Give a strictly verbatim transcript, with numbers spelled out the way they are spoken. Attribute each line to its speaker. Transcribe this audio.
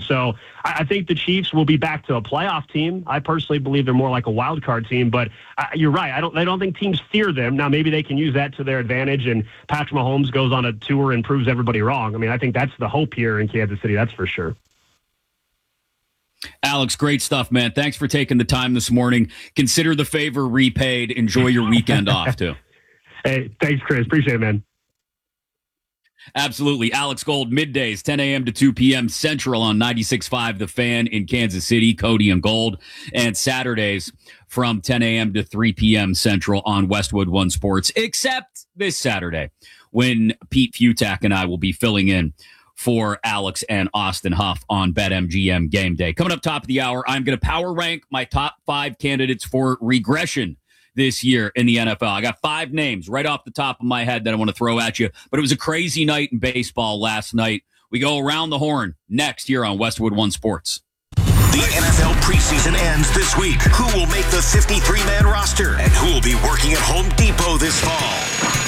Speaker 1: So I, I think the Chiefs will be back to a playoff team. I personally believe they're more like a wild card team, but I, you're right. I don't, I don't think teams fear them. Now, maybe they can use that to their advantage and Patrick Mahomes goes on a tour and proves everybody wrong. I mean, I think that's the hope here in Kansas City. That's for sure.
Speaker 2: Alex, great stuff, man. Thanks for taking the time this morning. Consider the favor repaid. Enjoy your weekend off, too.
Speaker 1: Hey, thanks, Chris. Appreciate it, man.
Speaker 2: Absolutely. Alex Gold, middays, ten a.m. to two p.m. Central on ninety-six point five The Fan in Kansas City, Cody and Gold. And Saturdays from ten a.m. to three p.m. Central on Westwood One Sports, except this Saturday when Pete Futak and I will be filling in for Alex and Austin Huff on BetMGM Game Day. Coming up top of the hour, I'm going to power rank my top five candidates for regression this year in the N F L. I got five names right off the top of my head that I want to throw at you, but it was a crazy night in baseball last night. We go around the horn next here on Westwood One Sports.
Speaker 3: The N F L preseason ends this week. Who will make the fifty-three man roster and who will be working at Home Depot this fall?